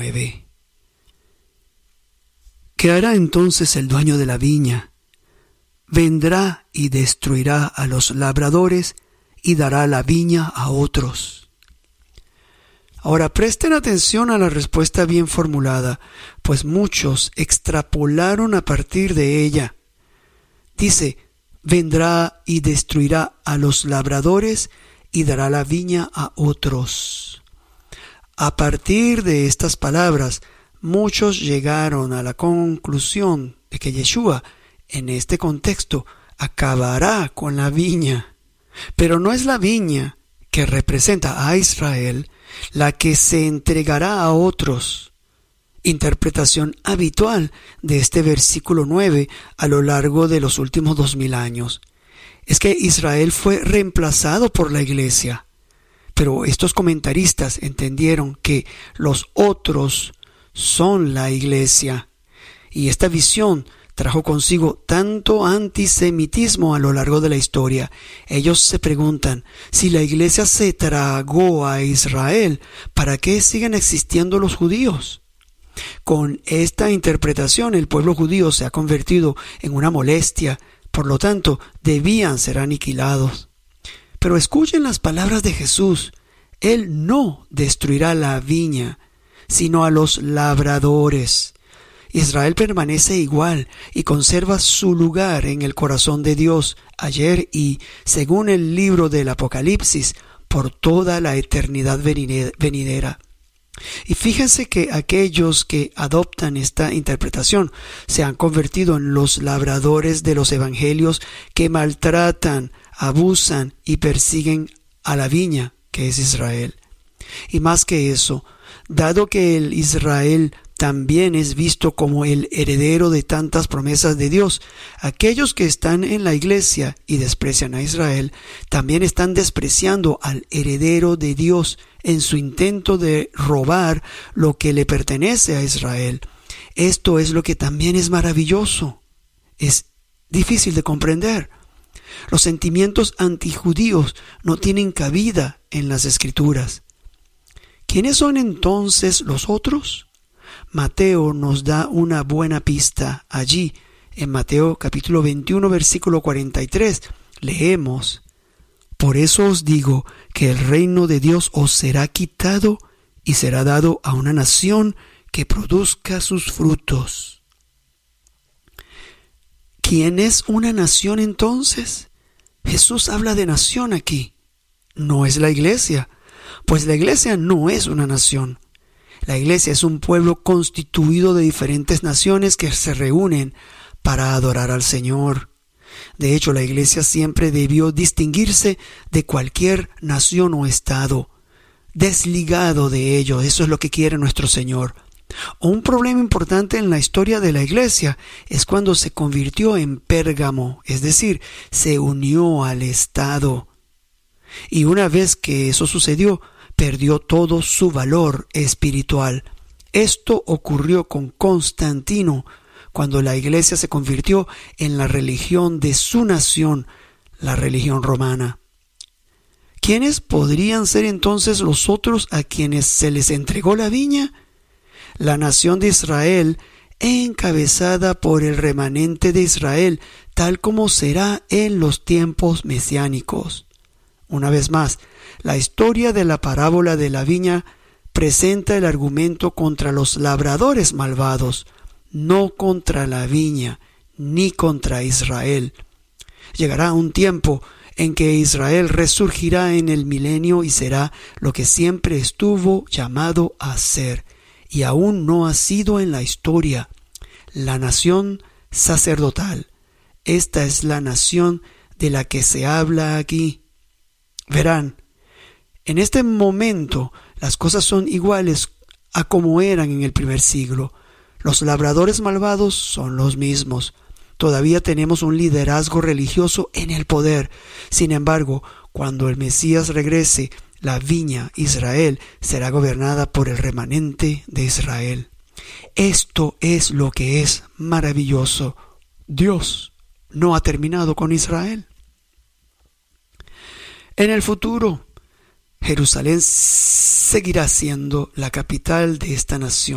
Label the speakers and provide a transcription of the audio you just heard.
Speaker 1: 9. ¿Qué hará entonces el dueño de la viña? Vendrá y destruirá a los labradores y dará la viña a otros. Ahora presten atención a la respuesta bien formulada, pues muchos extrapolaron a partir de ella. Dice, vendrá y destruirá a los labradores y dará la viña a otros. A partir de estas palabras, muchos llegaron a la conclusión de que Yeshua, en este contexto, acabará con la viña. Pero no es la viña que representa a Israel la que se entregará a otros. Interpretación habitual de este versículo 9 a lo largo de los últimos 2000 años. Es que Israel fue reemplazado por la iglesia. Pero estos comentaristas entendieron que los otros son la iglesia. Y esta visión trajo consigo tanto antisemitismo a lo largo de la historia. Ellos se preguntan, si la iglesia se tragó a Israel, ¿para qué siguen existiendo los judíos? Con esta interpretación, el pueblo judío se ha convertido en una molestia, por lo tanto, debían ser aniquilados. Pero escuchen las palabras de Jesús. Él no destruirá la viña, sino a los labradores. Israel permanece igual y conserva su lugar en el corazón de Dios ayer y, según el libro del Apocalipsis, por toda la eternidad venidera. Y fíjense que aquellos que adoptan esta interpretación se han convertido en los labradores de los evangelios que maltratan, abusan y persiguen a la viña, que es Israel. Y más que eso, dado que el Israel también es visto como el heredero de tantas promesas de Dios, aquellos que están en la iglesia y desprecian a Israel, también están despreciando al heredero de Dios en su intento de robar lo que le pertenece a Israel. Esto es lo que también es maravilloso. Es difícil de comprender. Los sentimientos antijudíos no tienen cabida en las Escrituras. ¿Quiénes son entonces los otros? Mateo nos da una buena pista. Allí, en Mateo capítulo 21, versículo 43, leemos: Por eso os digo que el reino de Dios os será quitado y será dado a una nación que produzca sus frutos. ¿Quién es una nación entonces? Jesús habla de nación aquí. No es la iglesia, pues la iglesia no es una nación. La iglesia es un pueblo constituido de diferentes naciones que se reúnen para adorar al Señor. De hecho, la iglesia siempre debió distinguirse de cualquier nación o estado, desligado de ello. Eso es lo que quiere nuestro Señor. Un problema importante en la historia de la iglesia es cuando se convirtió en Pérgamo, es decir, se unió al Estado. Y una vez que eso sucedió, perdió todo su valor espiritual. Esto ocurrió con Constantino, cuando la iglesia se convirtió en la religión de su nación, la religión romana. ¿Quiénes podrían ser entonces los otros a quienes se les entregó la viña? La nación de Israel, encabezada por el remanente de Israel, tal como será en los tiempos mesiánicos. Una vez más, la historia de la parábola de la viña presenta el argumento contra los labradores malvados, no contra la viña, ni contra Israel. Llegará un tiempo en que Israel resurgirá en el milenio y será lo que siempre estuvo llamado a ser, y aún no ha sido en la historia, la nación sacerdotal. Esta es la nación de la que se habla aquí. Verán, en este momento las cosas son iguales a como eran en el primer siglo. Los labradores malvados son los mismos. Todavía tenemos un liderazgo religioso en el poder. Sin embargo, cuando el Mesías regrese, la viña Israel será gobernada por el remanente de Israel. Esto es lo que es maravilloso. Dios no ha terminado con Israel. En el futuro, Jerusalén seguirá siendo la capital de esta nación.